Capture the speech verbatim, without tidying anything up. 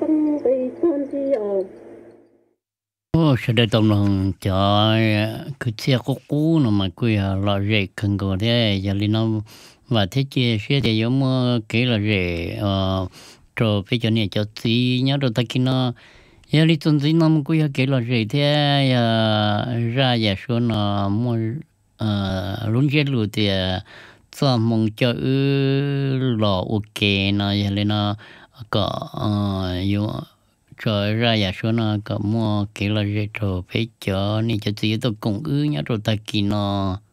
ô sẽ để tông lòng cho cứ xe cố cũ nó mà cứ lọ rễ cần có thế giờ li nó và thế chia sẻ thì giống cái là rễ ờ rồi bây giờ này cho tí nhớ rồi ta kia nó giờ li tuần tí nó cứ cái là rễ thế ra giờ số nó mua ờ luôn chết luôn thì cho mong cho ư lọ ok nó giờ li nó có ờ rồi ra nhà số nó có mua cái là gì rồi phải cho nên cho chị tôi cũng ư nhá rồi ta kia nó